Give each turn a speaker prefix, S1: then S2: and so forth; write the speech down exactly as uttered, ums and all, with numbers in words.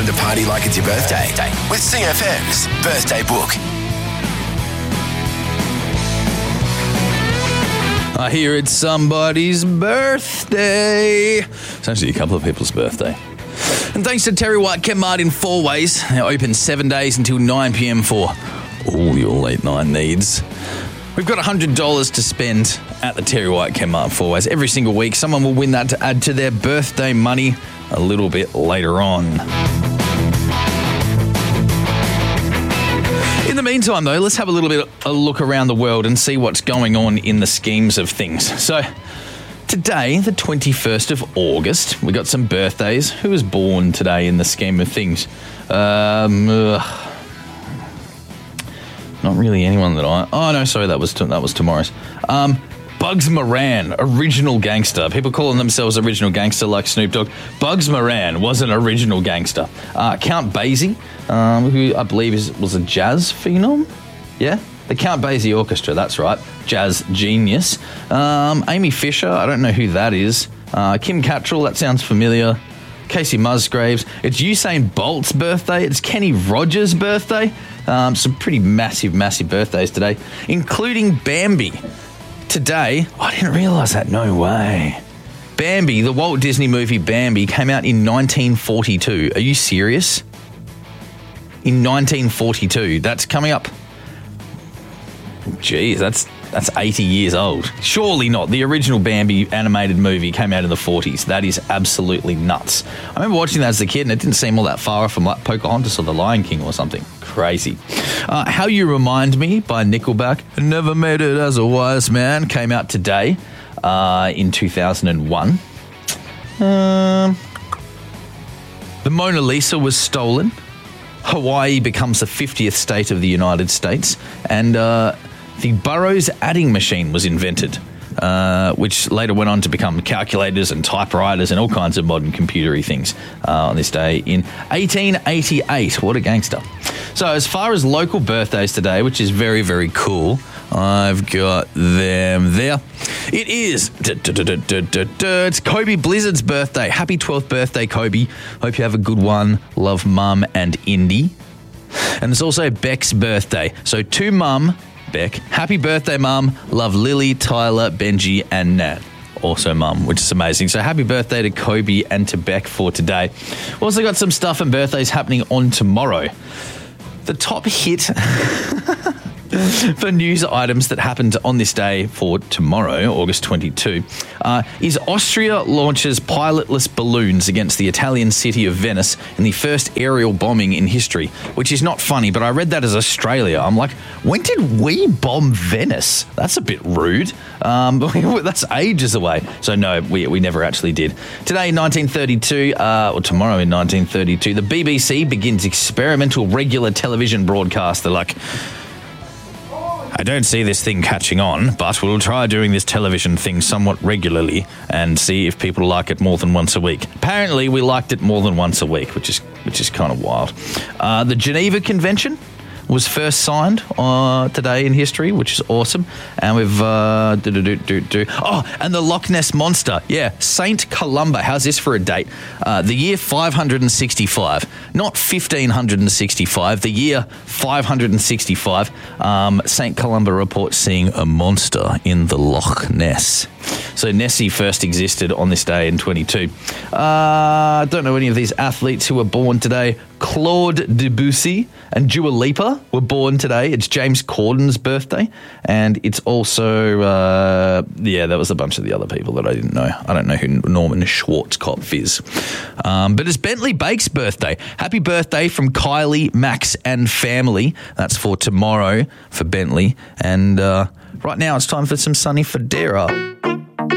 S1: to party like it's your birthday with C F M's Birthday Book.
S2: I hear it's somebody's birthday. It's actually a couple of people's birthday. And thanks to Terry White Chemmart in Four Ways. They're open seven days until nine p.m. for all your late night needs. We've got one hundred dollars to spend at the Terry White Chemmart Four Ways. Every single week, someone will win that to add to their birthday money a little bit later on. In the meantime, though, let's have a little bit of a look around the world and see what's going on in the schemes of things. So, today, the twenty-first of August, we got some birthdays. Who was born today in the scheme of things? Um, ugh, not really anyone that I... Oh, no, sorry, that was t- that was tomorrow's. Um, Bugs Moran, original gangster. People calling themselves original gangster like Snoop Dogg. Bugs Moran was an original gangster. Uh, Count Basie, um, who I believe is, was a jazz phenom. Yeah? The Count Basie Orchestra, that's right. Jazz genius. Um, Amy Fisher, I don't know who that is. Uh, Kim Cattrall, that sounds familiar. Casey Musgraves. It's Usain Bolt's birthday. It's Kenny Rogers' birthday. Um, some pretty massive, massive birthdays today, including Bambi. Today, oh, I didn't realise that, no way. Bambi, the Walt Disney movie Bambi, came out in nineteen forty-two. Are you serious? In nineteen forty-two. That's coming up... Geez, that's that's eighty years old. Surely not. The original Bambi animated movie came out in the forties. That is absolutely nuts. I remember watching that as a kid and it didn't seem all that far off from like Pocahontas or The Lion King or something. Crazy. Uh, How You Remind Me by Nickelback. Never Made It as a Wise Man came out today uh, in two thousand one. Um, the Mona Lisa was stolen. Hawaii becomes the fiftieth state of the United States. And... Uh, The Burroughs adding machine was invented, uh, which later went on to become calculators and typewriters and all kinds of modern computery things uh, on this day in eighteen eighty-eight. What a gangster. So as far as local birthdays today, which is very, very cool, I've got them there. It is, it's Kobe Blizzard's birthday. Happy twelfth birthday, Kobe. Hope you have a good one. Love Mum and Indy. And it's also Beck's birthday. So to Mum... Beck. Happy birthday, Mum. Love Lily, Tyler, Benji, and Nat. Also Mum, which is amazing. So happy birthday to Kobe and to Beck for today. We've also got some stuff and birthdays happening on tomorrow. The top hit for news items that happened on this day for tomorrow, August twenty-second, uh, is Austria launches pilotless balloons against the Italian city of Venice in the first aerial bombing in history, which is not funny, but I read that as Australia. I'm like, when did we bomb Venice? That's a bit rude. Um, that's ages away. So no, we, we never actually did. Today in nineteen thirty-two, uh, or tomorrow in nineteen thirty-two, the B B C begins experimental regular television broadcast. They're like... I don't see this thing catching on, but we'll try doing this television thing somewhat regularly and see if people like it more than once a week. Apparently, we liked it more than once a week, which is which is kind of wild. Uh, the Geneva Convention was first signed uh, today in history, which is awesome. And we've... Uh, do, do, do, do, do. Oh, and the Loch Ness Monster. Yeah, Saint Columba. How's this for a date? Uh, the year five hundred sixty-five. Not fifteen sixty-five. The year five hundred sixty-five. Um, Saint Columba reports seeing a monster in the Loch Ness. So Nessie first existed on this day in twenty-two. I uh, don't know any of these athletes who were born today. Claude Debussy and Dua Lipa were born today. It's James Corden's birthday. And it's also, uh, yeah, that was a bunch of the other people that I didn't know. I don't know who Norman Schwarzkopf is. Um, but it's Bentley Bake's birthday. Happy birthday from Kylie, Max and family. That's for tomorrow for Bentley. And uh, right now it's time for some Sunny Fodera.